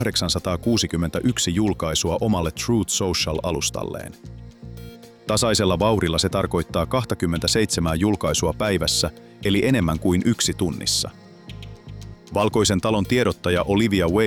861 julkaisua omalle Truth Social-alustalleen. Tasaisella vauhdilla se tarkoittaa 27 julkaisua päivässä, eli enemmän kuin 1 tunnissa. Valkoisen talon tiedottaja Olivia Wade